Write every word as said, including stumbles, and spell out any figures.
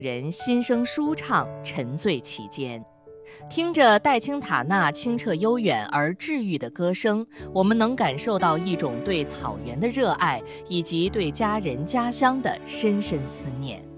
人心生舒畅，沉醉其间。听着戴青塔那清澈悠远而治愈的歌声，我们能感受到一种对草原的热爱，以及对家人家乡的深深思念。